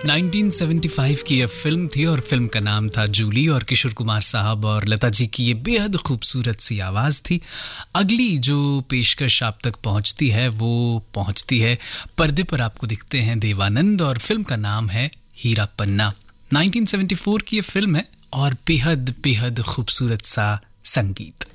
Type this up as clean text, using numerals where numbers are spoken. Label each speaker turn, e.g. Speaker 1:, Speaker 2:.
Speaker 1: 1975 की यह फिल्म थी और फिल्म का नाम था जूली और किशोर कुमार साहब और लता जी की ये बेहद खूबसूरत सी आवाज़ थी। अगली जो पेशकश आप तक पहुंचती है वो पहुंचती है पर्दे पर आपको दिखते हैं देवानंद और फिल्म का नाम है हीरा पन्ना। 1974 की ये फिल्म है और बेहद बेहद खूबसूरत सा संगीत।